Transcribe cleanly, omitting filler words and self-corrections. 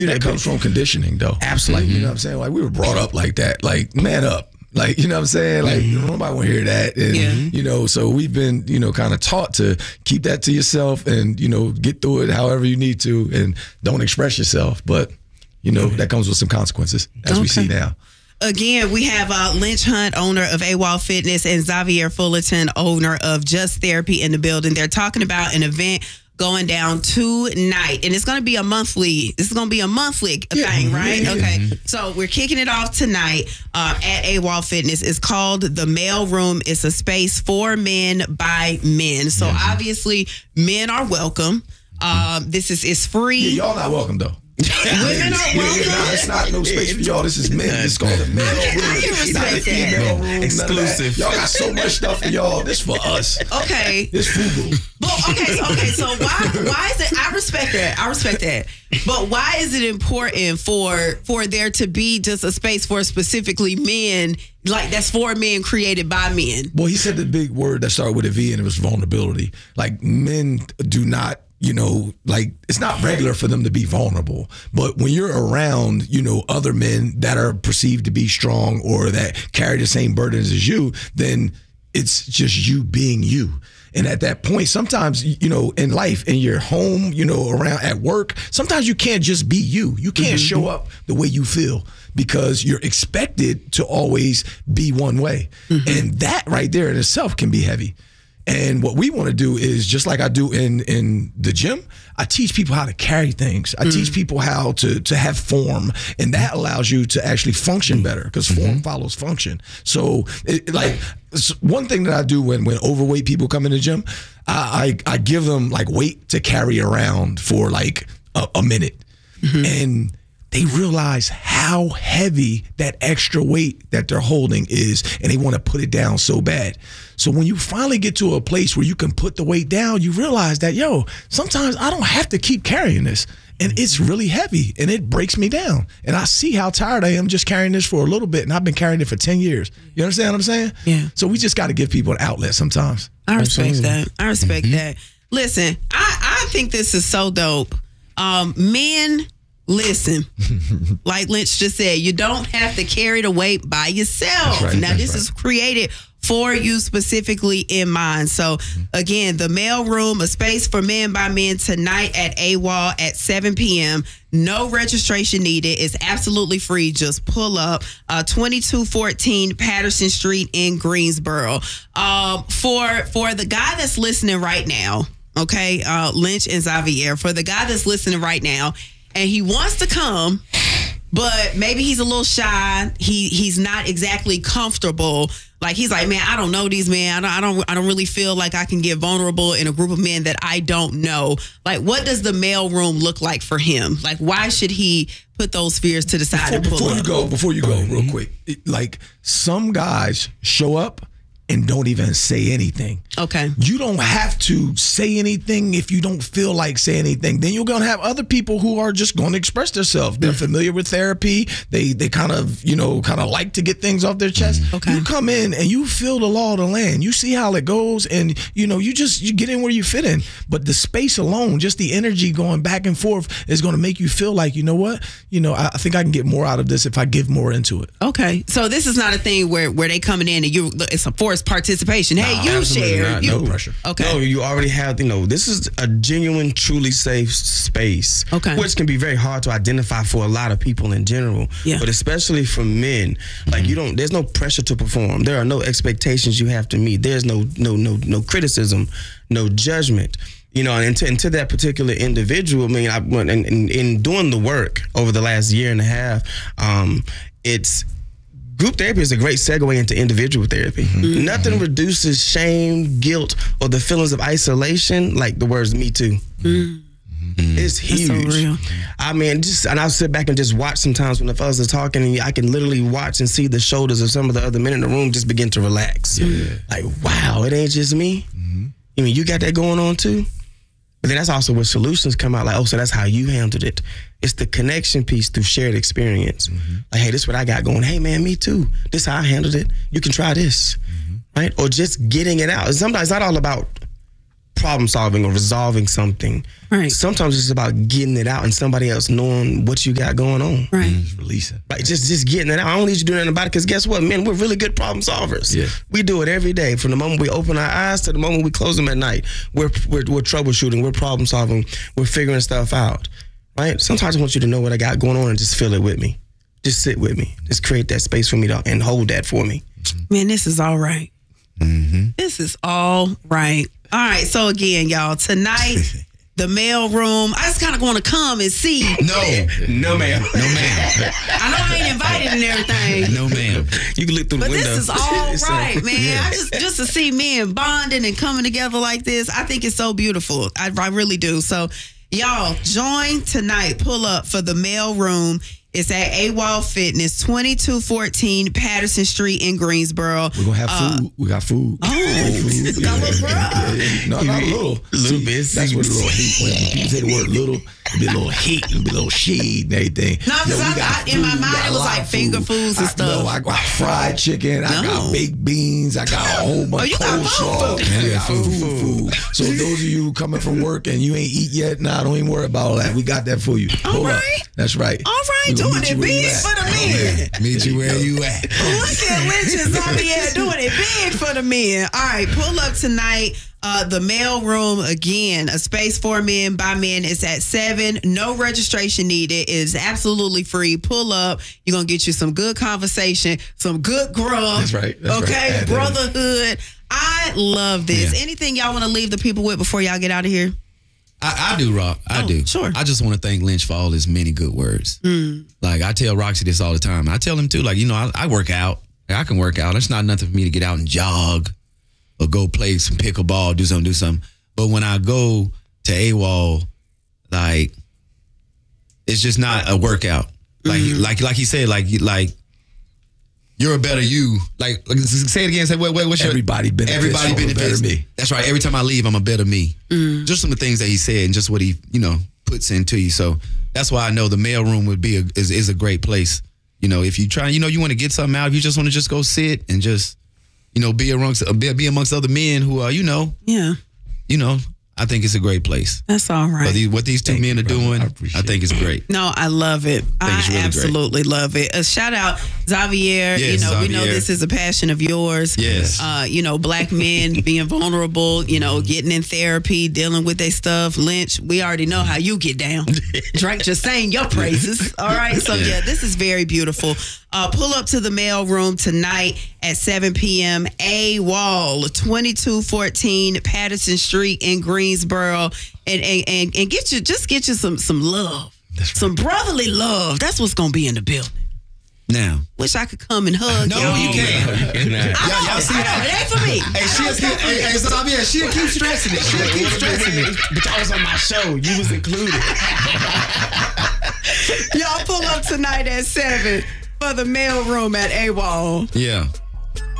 That comes from conditioning, though. Absolutely. Like, you know what I'm saying? Like, we were brought up like that. Like, man up. Like, you know what I'm saying? Like, nobody want to hear that. And, you know, so we've been, you know, kind of taught to keep that to yourself and, you know, get through it however you need to and don't express yourself. But, you know, that comes with some consequences, as we see now. Again, we have Lynch Hunt, owner of AWOL Fitness, and Xavier Fullerton, owner of Just Therapy, in the building. They're talking about an event going down tonight, and it's going to be a monthly. This is going to be a monthly thing, right? Okay. So we're kicking it off tonight at AWOL Fitness. It's called the Mail Room. It's a space for men by men. So obviously, men are welcome. This is free. Yeah, y'all not welcome though. Women are welcome. Nah, it's not no space for y'all. This is men. It's called a male room. I can respect that. Exclusive. Y'all got so much stuff for y'all. This for us. Okay. This FUBU. But okay. So why is it? I respect that. But why is it important for there to be just a space for specifically men, like that's for men, created by men? Well, he said the big word that started with a V, and it was vulnerability. Like, men do not, you know, like, it's not regular for them to be vulnerable. But when you're around, you know, other men that are perceived to be strong or that carry the same burdens as you, then it's just you being you. And at that point, sometimes, you know, in life, in your home, you know, around at work, sometimes you can't just be you. You can't show up the way you feel because you're expected to always be one way. And that right there in itself can be heavy. And what we want to do is, just like I do in the gym, I teach people how to carry things. I teach people how to have form, and that allows you to actually function better because form follows function. So, one thing that I do when overweight people come in the gym, I give them like weight to carry around for like a minute, and they realize how heavy that extra weight that they're holding is, and they want to put it down so bad. So when you finally get to a place where you can put the weight down, you realize that, yo, sometimes I don't have to keep carrying this, and it's really heavy, and it breaks me down. And I see how tired I am just carrying this for a little bit, and I've been carrying it for 10 years. You understand what I'm saying? Yeah. So we just got to give people an outlet sometimes. I respect that. I respect that. Listen, I think this is so dope. Men, listen, like Lynch just said, you don't have to carry the weight by yourself. That's right, now, this is created for you specifically in mind. So, again, the Mail Room, a space for men by men, tonight at AWOL at 7 p.m. No registration needed. It's absolutely free. Just pull up 2214 Patterson Street in Greensboro. For the guy that's listening right now, okay, Lynch and Xavier, for the guy that's listening right now, and he wants to come, but maybe he's a little shy. He's not exactly comfortable. Like, he's like, man, I don't know these men. I don't really feel like I can get vulnerable in a group of men that I don't know. Like, what does the Mail Room look like for him? Like, why should he put those fears to the side and pull up? Before you go, real quick, like, some guys show up and don't even say anything. Okay. You don't have to say anything if you don't feel like saying anything. Then you're going to have other people who are just going to express themselves. They're familiar with therapy. They kind of like to get things off their chest. Okay. You come in and you feel the law of the land. You see how it goes, and you get in where you fit in. But the space alone, just the energy going back and forth, is going to make you feel like, you know what? I think I can get more out of this if I give more into it. Okay. So this is not a thing where they coming in and it's a forced participation. Hey, you share. No pressure. Okay. No, you already have, this is a genuine, truly safe space. Okay. Which can be very hard to identify for a lot of people in general. Yeah. But especially for men, like, there's no pressure to perform. There are no expectations you have to meet. There's no criticism, no judgment. And to that particular individual, in doing the work over the last year and a half, group therapy is a great segue into individual therapy. Nothing reduces shame, guilt, or the feelings of isolation like the words "me too." It's huge. That's so real. And I'll sit back and just watch sometimes when the fellas are talking, and I can literally watch and see the shoulders of some of the other men in the room just begin to relax. Yeah. Like, wow, it ain't just me. You got that going on too? But then that's also where solutions come out. Like, oh, so that's how you handled it. It's the connection piece through shared experience. Like, hey, this is what I got going. Hey, man, me too. This is how I handled it. You can try this, right? Or just getting it out. Sometimes it's not all about problem solving or resolving something. Right. Sometimes it's about getting it out and somebody else knowing what you got going on. Right. Just releasing. Like just getting it out. I don't need you to do nothing about it because guess what, man? We're really good problem solvers. Yeah. We do it every day. From the moment we open our eyes to the moment we close them at night. We're troubleshooting. We're problem solving. We're figuring stuff out. Right? Sometimes I want you to know what I got going on and just feel it with me. Just sit with me. Just create that space for me and hold that for me. Man, this is all right. This is all right. All right. So again, y'all, tonight, the mail room. I just kind of want to come and see. No, ma'am. No, ma'am. I know I ain't invited and everything. No, ma'am. You can look through the But window. this is all right, man. Yeah. I just to see men bonding and coming together like this, I think it's so beautiful. I really do. So, y'all, join tonight. Pull up for the mail room. It's at AWOL Fitness, 2214 Patterson Street in Greensboro. We're going to have food. We got food. Oh, Food. got a little bruh. No, not a little. Little bit. That's what a little heat. When people say the word little, it'll be a little heat, it'll be a little shade and everything. No, because we got in my food. We mind got it a was lot like of finger food. foods and stuff. No, I got fried chicken. I got baked beans. I got a whole bunch you of got coleslaw. food. I Yeah, got food. So those of you coming from work and you ain't eat yet, don't even worry about all that. We got that for you. All Hold up. right. That's right. All right, We gonna doing meet it you where you big at. for the men. Meet you where you at. Look at Lynch and Xavier doing it big for the men. All right, pull up tonight. The mail room, again, a space for men by men. It's at 7. No registration needed. It is absolutely free. Pull up. You're going to get you some good conversation, some good grub. That's right. That's okay? right. Add that in. Brotherhood. I love this. Yeah. Anything y'all want to leave the people with before y'all get out of here? I do, Rock. I do. Sure. I just want to thank Lynch for all his many good words. Like, I tell Roxy this all the time. I tell him, too, like, I work out. I can work out. It's not nothing for me to get out and jog or go play some pickleball, do something. But when I go to AWOL, like, it's just not a workout. Like he said, like you're a better you. Like say it again. Say what's your Everybody benefits Everybody from a benefits. better me. That's right. Every time I leave, I'm a better me. Just some of the things that he said and just what he puts into you. So that's why I know the mail room would be is a great place. If you try, you want to get something out. If you just want to just go sit and just be amongst other men who are Yeah. I think it's a great place. That's all right. But what these two men are doing, I think it's great. No, I love it. I it's really absolutely love it. A shout out, Xavier. Yes, we know Xavier. this is a passion of yours. Yes. Black men being vulnerable, getting in therapy, dealing with their stuff. Lynch, we already know how you get down. Drake just saying your praises. All right. So yeah, this is very beautiful. Pull up to the mail room tonight at 7 p.m. AWOL, 2214 Patterson Street in Greensboro, and get you some love, some brotherly love. That's what's gonna be in the building. Now, Wish I could come and hug no, y'all. you can't. Y'all see that? It ain't for me. She'll keep stressing it. She'll keep stressing it. But y'all was on my show. You was included. Y'all pull up tonight at 7 for the mail room at AWOL. Yeah.